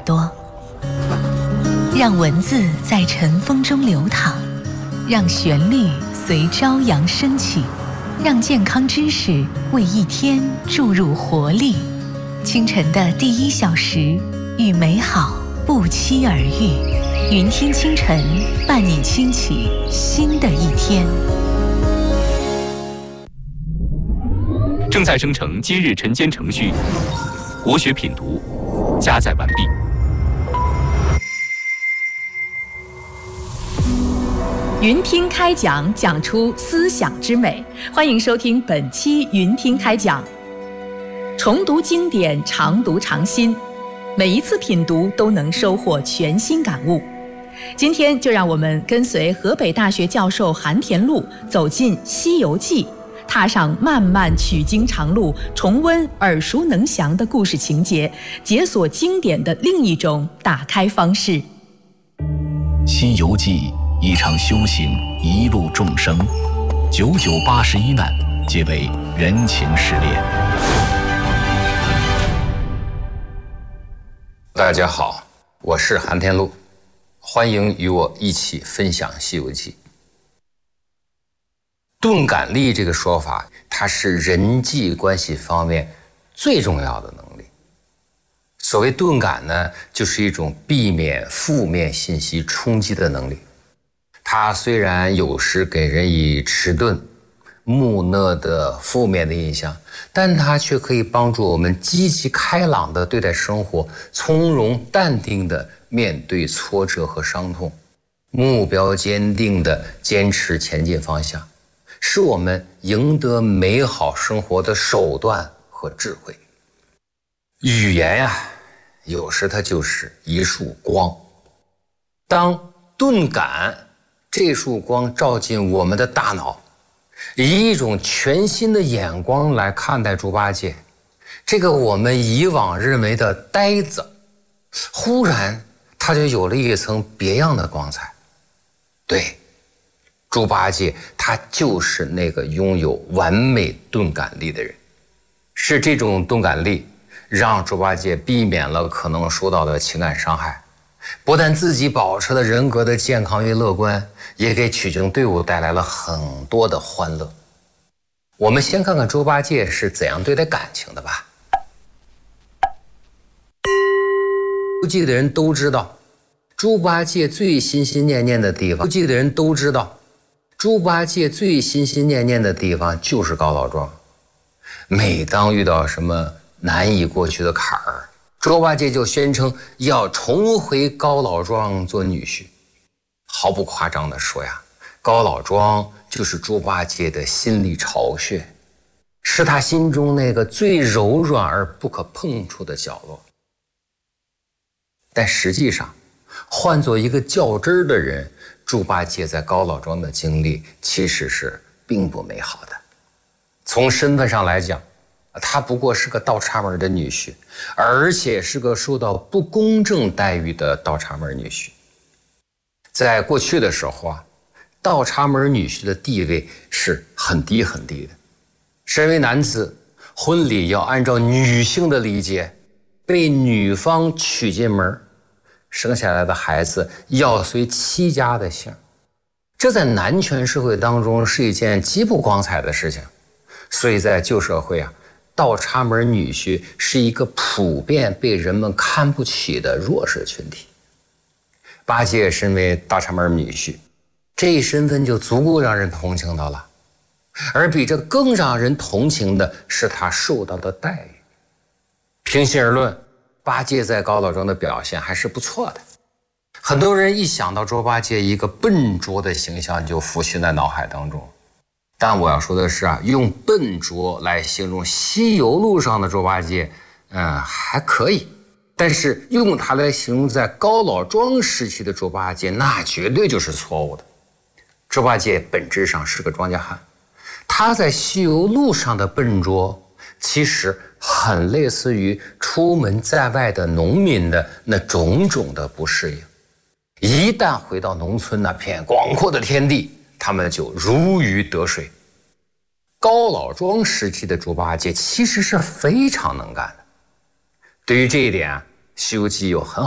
朵，让文字在尘封中流淌，让旋律随朝阳升起，让健康知识为一天注入活力。清晨的第1小时，与美好不期而遇。云听清晨，伴你轻启新的一天。 正在生成今日晨间程序，国学品读加载完毕。 云听开讲，讲出思想之美。欢迎收听本期云听开讲。重读经典，常读常新，每一次品读都能收获全新感悟。今天就让我们跟随河北大学教授韩田禄走进《西游记》，踏上漫漫取经长路，重温耳熟能详的故事情节，解锁经典的另一种打开方式。《 西游记》一场修行，一路众生，九九八十一难，皆为人情失恋。 大家好，我是韩田禄，欢迎与我一起分享《西游记》。钝感力这个说法，它是人际关系方面最重要的能力。所谓钝感呢，就是一种避免负面信息冲击的能力。它虽然有时给人以迟钝、木讷的负面的印象，但它却可以帮助我们积极开朗地对待生活，从容淡定地面对挫折和伤痛，目标坚定地坚持前进方向，是我们赢得美好生活的手段和智慧。语言呀，有时它就是一束光，当钝感这束光照进我们的大脑，以一种全新的眼光来看待猪八戒，这个我们以往认为的呆子，忽然他就有了一层别样的光彩。对，猪八戒他就是那个拥有完美钝感力的人，是这种钝感力让猪八戒避免了可能受到的情感伤害，不但自己保持了人格的健康与乐观，也给取经队伍带来了很多的欢乐。我们先看看猪八戒是怎样对待感情的吧。不记的人都知道，猪八戒最心心念念的地方，不记的人都知道，猪八戒最心心念念的地方就是高老庄。每当遇到什么难以过去的坎儿，猪八戒就宣称要重回高老庄做女婿。毫不夸张地说呀，高老庄就是猪八戒的心理巢穴，是他心中那个最柔软而不可碰触的角落。但实际上，换做一个较真儿的人，猪八戒在高老庄的经历其实是并不美好的。从身份上来讲，他不过是个倒插门的女婿，而且是个受到不公正待遇的倒插门女婿。在过去的时候啊，倒插门女婿的地位是很低很低的。身为男子，婚礼要按照女性的礼节，被女方娶进门，生下来的孩子要随妻家的姓。这在男权社会当中是一件极不光彩的事情，所以在旧社会啊，倒插门女婿是一个普遍被人们看不起的弱势群体。八戒身为倒插门女婿，这一身份就足够让人同情他了。而比这更让人同情的是他受到的待遇。平心而论，八戒在高老庄的表现还是不错的。很多人一想到猪八戒一个笨拙的形象就浮现在脑海当中，但我要说的是啊，用笨拙来形容西游路上的猪八戒，还可以，但是用它来形容在高老庄时期的猪八戒，那绝对就是错误的。猪八戒本质上是个庄稼汉，他在西游路上的笨拙，其实很类似于出门在外的农民的那种种的不适应。一旦回到农村那片广阔的天地，他们就如鱼得水。高老庄时期的猪八戒其实是非常能干的。对于这一点，《西游记》有很好